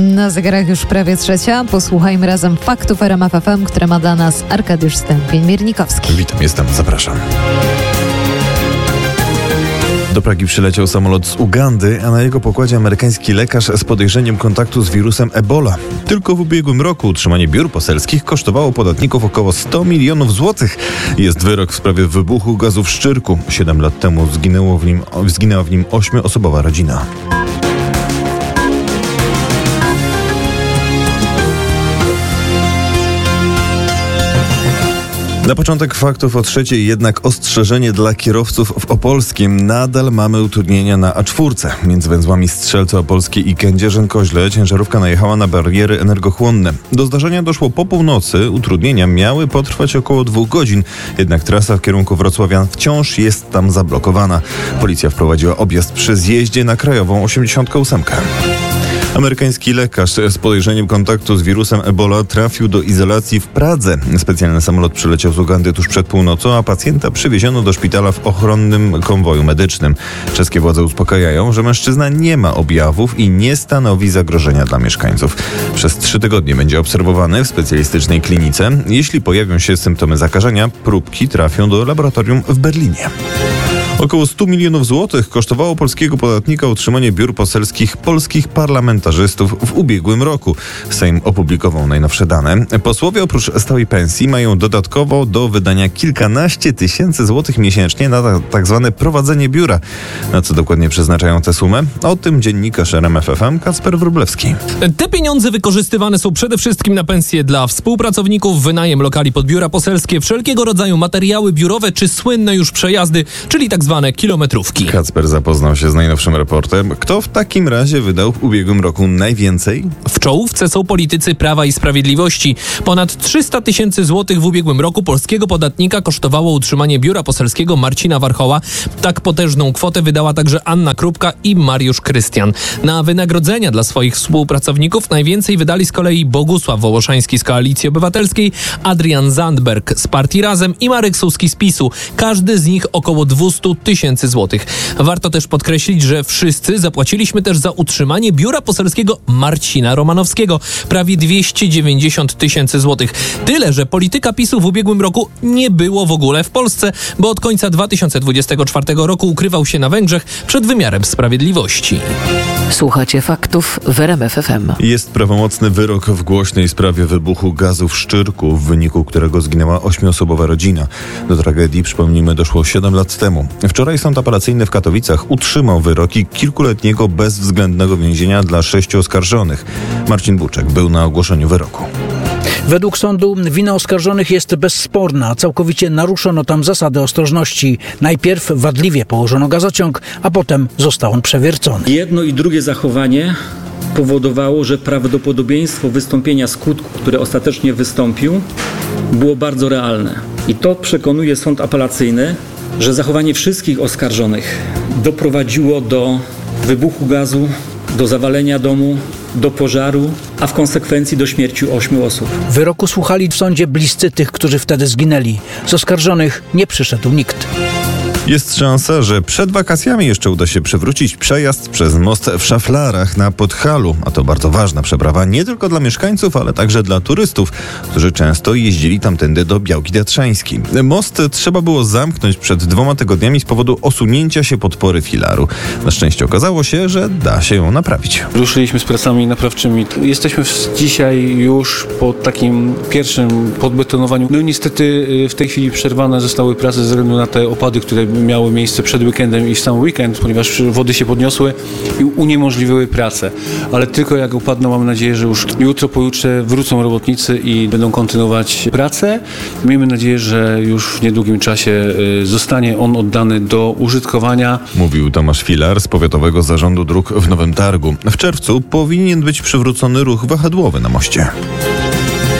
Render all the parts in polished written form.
Na zegarach już prawie 3:00. Posłuchajmy razem faktów RMF FM, które ma dla nas Arkadiusz Stępień-Miernikowski. Witam, jestem, zapraszam. Do Pragi przyleciał samolot z Ugandy, a na jego pokładzie amerykański lekarz z podejrzeniem kontaktu z wirusem Ebola. Tylko w ubiegłym roku utrzymanie biur poselskich kosztowało podatników około 100 milionów złotych. Jest wyrok w sprawie wybuchu gazu w Szczyrku. 7 lat temu zginęła w nim 8-osobowa rodzina. Na początek faktów o 3:00, jednak ostrzeżenie dla kierowców w Opolskim. Nadal mamy utrudnienia na A4. Między węzłami Strzelce Opolskie i Kędzierzyn-Koźle ciężarówka najechała na bariery energochłonne. Do zdarzenia doszło po północy. Utrudnienia miały potrwać około 2 godzin. Jednak trasa w kierunku Wrocławia wciąż jest tam zablokowana. Policja wprowadziła objazd przy zjeździe na krajową 88. Amerykański lekarz z podejrzeniem kontaktu z wirusem Ebola trafił do izolacji w Pradze. Specjalny samolot przyleciał z Ugandy tuż przed północą, a pacjenta przywieziono do szpitala w ochronnym konwoju medycznym. Czeskie władze uspokajają, że mężczyzna nie ma objawów i nie stanowi zagrożenia dla mieszkańców. Przez 3 tygodnie będzie obserwowany w specjalistycznej klinice. Jeśli pojawią się symptomy zakażenia, próbki trafią do laboratorium w Berlinie. Około 100 milionów złotych kosztowało polskiego podatnika utrzymanie biur poselskich polskich parlamentarzystów w ubiegłym roku. Sejm opublikował najnowsze dane. Posłowie oprócz stałej pensji mają dodatkowo do wydania kilkanaście tysięcy złotych miesięcznie na tak zwane prowadzenie biura. Na co dokładnie przeznaczają tę sumę? O tym dziennikarz RMF FM Kacper Wróblewski. Te pieniądze wykorzystywane są przede wszystkim na pensje dla współpracowników, wynajem lokali pod biura poselskie, wszelkiego rodzaju materiały biurowe czy słynne już przejazdy, czyli tak zwane kilometrówki. Kacper zapoznał się z najnowszym raportem. Kto w takim razie wydał w ubiegłym roku najwięcej? W czołówce są politycy Prawa i Sprawiedliwości. Ponad 300 tysięcy złotych w ubiegłym roku polskiego podatnika kosztowało utrzymanie biura poselskiego Marcina Warchoła. Tak potężną kwotę wydała także Anna Krupka i Mariusz Krystian. Na wynagrodzenia dla swoich współpracowników najwięcej wydali z kolei Bogusław Wołoszański z Koalicji Obywatelskiej, Adrian Zandberg z Partii Razem i Marek Suski z PiS-u. Każdy z nich około 200 tysięcy złotych. Warto też podkreślić, że wszyscy zapłaciliśmy też za utrzymanie biura poselskiego Marcina Romanowskiego. Prawie 290 tysięcy złotych. Tyle, że polityka PiS-u w ubiegłym roku nie było w ogóle w Polsce, bo od końca 2024 roku ukrywał się na Węgrzech przed wymiarem sprawiedliwości. Słuchacie faktów w RMF FM. Jest prawomocny wyrok w głośnej sprawie wybuchu gazu w Szczyrku, w wyniku którego zginęła 8-osobowa rodzina. Do tragedii, przypomnijmy, doszło 7 lat temu. Wczoraj sąd apelacyjny w Katowicach utrzymał wyroki kilkuletniego bezwzględnego więzienia dla 6 oskarżonych. Marcin Buczek był na ogłoszeniu wyroku. Według sądu wina oskarżonych jest bezsporna. Całkowicie naruszono tam zasady ostrożności. Najpierw wadliwie położono gazociąg, a potem został on przewiercony. Jedno i drugie zachowanie powodowało, że prawdopodobieństwo wystąpienia skutku, które ostatecznie wystąpił, było bardzo realne. I to przekonuje sąd apelacyjny, że zachowanie wszystkich oskarżonych doprowadziło do wybuchu gazu, do zawalenia domu, do pożaru, a w konsekwencji do śmierci 8 osób. Wyroku słuchali w sądzie bliscy tych, którzy wtedy zginęli. Z oskarżonych nie przyszedł nikt. Jest szansa, że przed wakacjami jeszcze uda się przywrócić przejazd przez most w Szaflarach na Podhalu. A to bardzo ważna przeprawa nie tylko dla mieszkańców, ale także dla turystów, którzy często jeździli tamtędy do Białki Tatrzańskiej. Most trzeba było zamknąć przed 2 tygodniami z powodu osunięcia się podpory filaru. Na szczęście okazało się, że da się ją naprawić. Ruszyliśmy z pracami naprawczymi. Jesteśmy dzisiaj już po takim pierwszym podbetonowaniu. No niestety w tej chwili przerwane zostały prace ze względu na te opady, które miały miejsce przed weekendem i w sam weekend, ponieważ wody się podniosły i uniemożliwiły pracę. Ale tylko jak upadną, mam nadzieję, że już jutro, pojutrze wrócą robotnicy i będą kontynuować pracę. Miejmy nadzieję, że już w niedługim czasie zostanie on oddany do użytkowania. Mówił Tomasz Filar z Powiatowego Zarządu Dróg w Nowym Targu. W czerwcu powinien być przywrócony ruch wahadłowy na moście.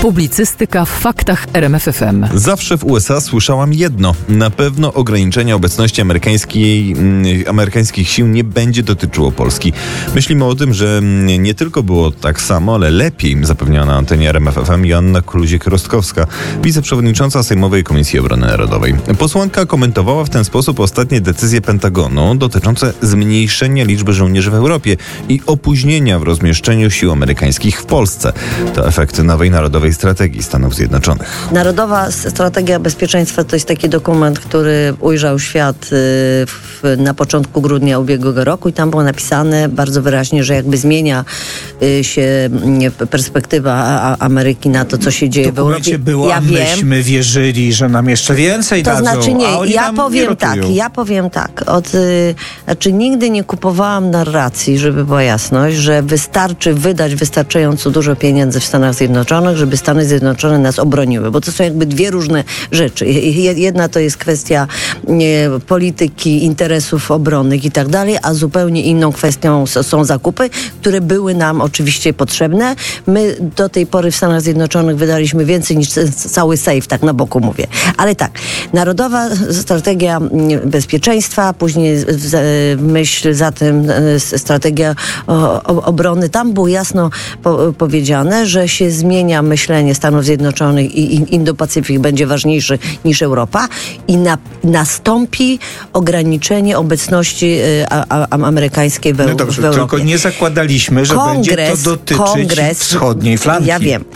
Publicystyka w faktach RMF FM. Zawsze w USA słyszałam jedno. Na pewno ograniczenia obecności amerykańskich sił nie będzie dotyczyło Polski. Myślimy o tym, że nie tylko było tak samo, ale lepiej, zapewniała na antenie RMF FM Joanna Kluzik-Rostkowska, wiceprzewodnicząca Sejmowej Komisji Obrony Narodowej. Posłanka komentowała w ten sposób ostatnie decyzje Pentagonu dotyczące zmniejszenia liczby żołnierzy w Europie i opóźnienia w rozmieszczeniu sił amerykańskich w Polsce. To efekty nowej Narodowej Strategii Stanów Zjednoczonych. Narodowa Strategia Bezpieczeństwa to jest taki dokument, który ujrzał świat na początku grudnia ubiegłego roku i tam było napisane bardzo wyraźnie, że jakby zmienia się perspektywa Ameryki na to, co się dzieje w Europie. Było, ja myśmy wierzyli, że nam jeszcze więcej to dadzą, znaczy nie, a oni ja powiem tak. Znaczy nigdy nie kupowałam narracji, żeby była jasność, że wystarczy wydać wystarczająco dużo pieniędzy w Stanach Zjednoczonych, żeby Stany Zjednoczone nas obroniły, bo to są jakby dwie różne rzeczy. Jedna to jest kwestia polityki, interesów obronnych i tak dalej, a zupełnie inną kwestią są zakupy, które były nam oczywiście potrzebne. My do tej pory w Stanach Zjednoczonych wydaliśmy więcej niż cały sejf, tak na boku mówię. Ale tak, Narodowa Strategia Bezpieczeństwa, później w myśl za tym strategia obrony, tam było jasno powiedziane, że się zmienia myślenie Stanów Zjednoczonych i Indo-Pacyfik będzie ważniejszy niż Europa i nastąpi ograniczenie obecności amerykańskiej w Europie. No dobrze, tylko nie zakładaliśmy, że będzie to dotyczyć wschodniej flanki. Ja wiem.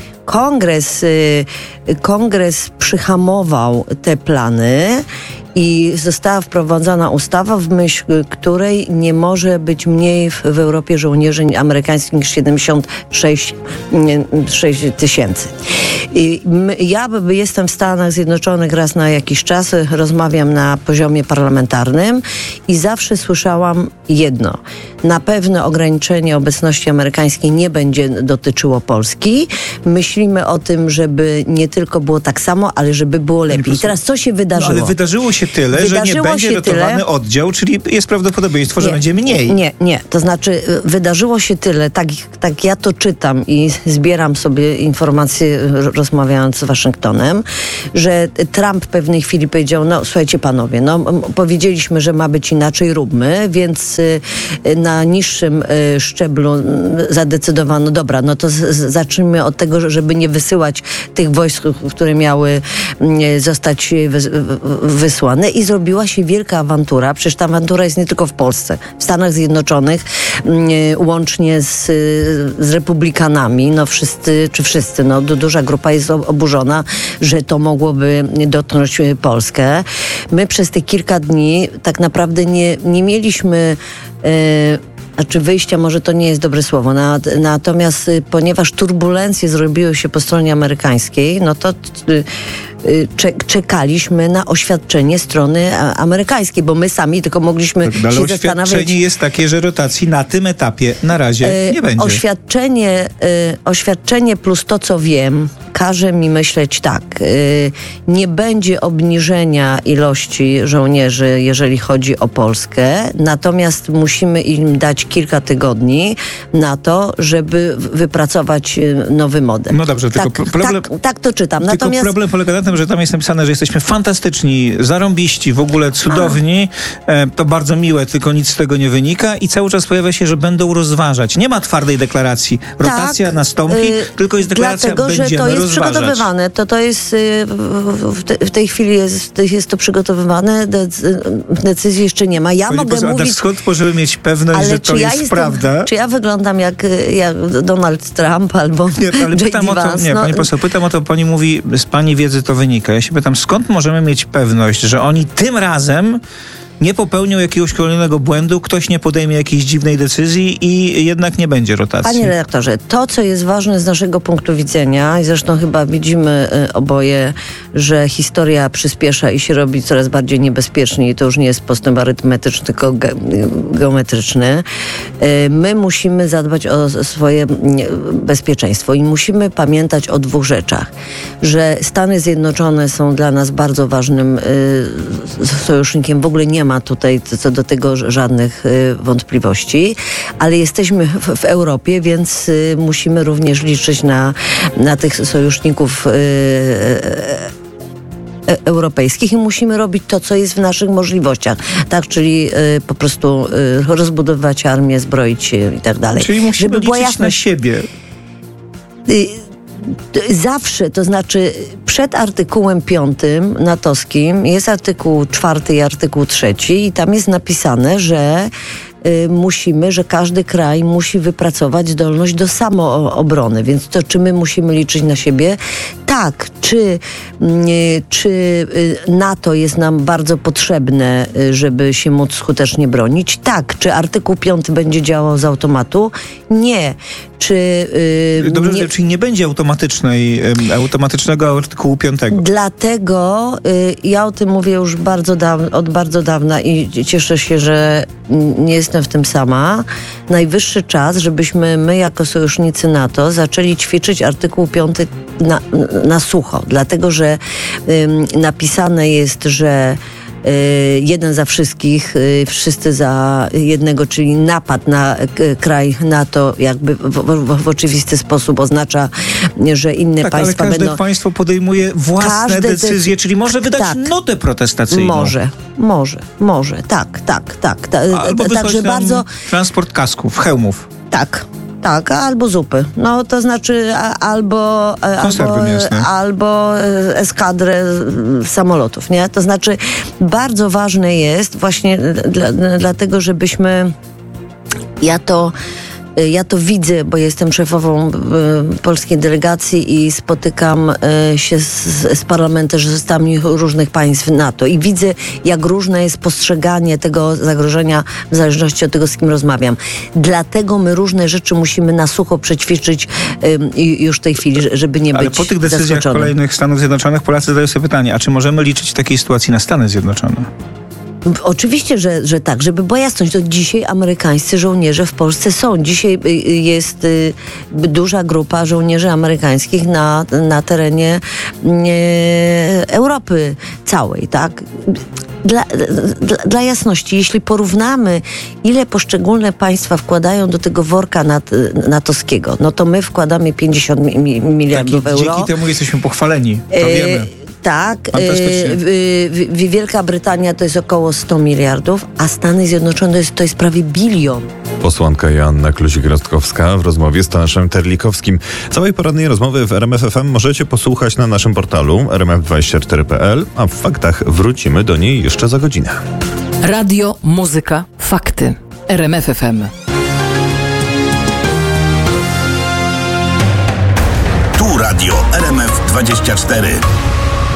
Kongres przyhamował te plany i została wprowadzona ustawa, w myśl której nie może być mniej w Europie żołnierzy amerykańskich niż 76 tysięcy. Ja jestem w Stanach Zjednoczonych raz na jakiś czas, rozmawiam na poziomie parlamentarnym i zawsze słyszałam jedno. Na pewno ograniczenie obecności amerykańskiej nie będzie dotyczyło Polski. Myślimy o tym, żeby nie tylko było tak samo, ale żeby było lepiej. I teraz co się wydarzyło? No, ale wydarzyło się tyle, że nie będzie rotowany oddział, czyli jest prawdopodobieństwo, że będzie mniej. Nie. To znaczy wydarzyło się tyle, tak ja to czytam i zbieram sobie informacje, rozmawiając z Waszyngtonem, że Trump w pewnej chwili powiedział, no słuchajcie panowie, no powiedzieliśmy, że ma być inaczej, róbmy, więc na niższym szczeblu zadecydowano, dobra, no to zacznijmy od tego, żeby nie wysyłać tych wojsk, które miały zostać wysłane i zrobiła się wielka awantura. Przecież ta awantura jest nie tylko w Polsce. W Stanach Zjednoczonych łącznie z republikanami, no wszyscy, duża grupa jest oburzona, że to mogłoby dotknąć Polskę. My przez te kilka dni tak naprawdę nie mieliśmy wyjścia, może to nie jest dobre słowo, natomiast ponieważ turbulencje zrobiły się po stronie amerykańskiej, no to czekaliśmy na oświadczenie strony amerykańskiej, bo my sami tylko mogliśmy się zastanawiać. Oświadczenie jest takie, że rotacji na tym etapie na razie nie będzie. Oświadczenie plus to, co wiem, każe mi myśleć tak. Nie będzie obniżenia ilości żołnierzy, jeżeli chodzi o Polskę, natomiast musimy im dać kilka tygodni na to, żeby wypracować nowy model. No dobrze, tylko tak to czytam. Natomiast problem polega na tym, że tam jest napisane, że jesteśmy fantastyczni, zarąbiści, w ogóle cudowni. To bardzo miłe, tylko nic z tego nie wynika i cały czas pojawia się, że będą rozważać. Nie ma twardej deklaracji. Rotacja nastąpi, tylko jest deklaracja, dlatego, że to jest przygotowywane. To jest w tej chwili jest to przygotowywane. Decyzji jeszcze nie ma. Ja mogę mówić... Skąd możemy mieć pewność, że to jest prawda? Czy ja wyglądam jak Donald Trump albo J.D. Vance? Pani poseł, pytam o to, pani mówi, z pani wiedzy to wynika. Ja się pytam, skąd możemy mieć pewność, że oni tym razem nie popełnią jakiegoś kolejnego błędu, ktoś nie podejmie jakiejś dziwnej decyzji i jednak nie będzie rotacji. Panie redaktorze, to, co jest ważne z naszego punktu widzenia i zresztą chyba widzimy oboje, że historia przyspiesza i się robi coraz bardziej niebezpiecznie i to już nie jest postęp arytmetyczny, tylko geometryczny. My musimy zadbać o swoje bezpieczeństwo i musimy pamiętać o dwóch rzeczach. Że Stany Zjednoczone są dla nas bardzo ważnym sojusznikiem. W ogóle nie ma tutaj co do tego żadnych wątpliwości, ale jesteśmy w Europie, więc musimy również liczyć na tych sojuszników europejskich i musimy robić to, co jest w naszych możliwościach, tak, czyli po prostu rozbudowywać armię, zbroić się i tak dalej. Czyli musimy liczyć na siebie. Zawsze, to znaczy przed artykułem 5 natowskim jest artykuł 4 i artykuł 3 i tam jest napisane, że że każdy kraj musi wypracować zdolność do samoobrony. Więc to, czy my musimy liczyć na siebie? Tak. Czy NATO jest nam bardzo potrzebne, żeby się móc skutecznie bronić? Tak. Czy artykuł 5 będzie działał z automatu? Nie. Dobrze, czyli nie będzie automatycznego artykułu 5. Dlatego ja o tym mówię już od bardzo dawna i cieszę się, że nie jestem w tym sama. Najwyższy czas, żebyśmy my jako sojusznicy NATO zaczęli ćwiczyć artykuł 5 na sucho. Dlatego, że napisane jest, że jeden za wszystkich, wszyscy za jednego, czyli napad na kraj NATO jakby w oczywisty sposób oznacza, że inne państwa ale każde będą... państwo podejmuje własne decyzje, czyli może wydać notę protestacyjną. Może, tak. Albo wysłać bardzo transport kasków, hełmów. Tak, albo zupy. No to znaczy albo eskadrę samolotów, nie? To znaczy bardzo ważne jest właśnie dlatego, żebyśmy... Ja to widzę, bo jestem szefową polskiej delegacji i spotykam się z parlamentarzystami różnych państw NATO i widzę, jak różne jest postrzeganie tego zagrożenia w zależności od tego, z kim rozmawiam. Dlatego my różne rzeczy musimy na sucho przećwiczyć już w tej chwili, żeby nie być Ale po tych decyzjach zaskoczonym. Kolejnych Stanów Zjednoczonych Polacy zadają sobie pytanie, a czy możemy liczyć w takiej sytuacji na Stany Zjednoczone? Oczywiście, że tak, żeby była jasność, to dzisiaj amerykańscy żołnierze w Polsce są. Dzisiaj jest duża grupa żołnierzy amerykańskich na terenie Europy całej, tak? Dla jasności, jeśli porównamy, ile poszczególne państwa wkładają do tego worka natowskiego, no to my wkładamy 50 miliardów euro. Dzięki temu jesteśmy pochwaleni, to wiemy. Tak, Wielka Brytania to jest około 100 miliardów, a Stany Zjednoczone to jest prawie 1 bilion. Posłanka Joanna Kluzik-Rostkowska w rozmowie z Tomaszem Terlikowskim. Całej porannej rozmowy w RMF FM możecie posłuchać na naszym portalu rmf24.pl, a w faktach wrócimy do niej jeszcze za godzinę. Radio, muzyka, fakty. RMF FM. Tu radio RMF24.